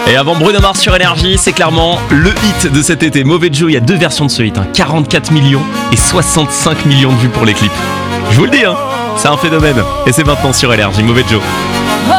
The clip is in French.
Et avant Bruno Mars sur Énergie, c'est clairement le hit de cet été. Mauvais Joe, il y a deux versions de ce hit, 44 millions et 65 millions de vues pour les clips. Je vous le dis, c'est un phénomène. Et c'est maintenant sur Énergie, Mauvais Joe.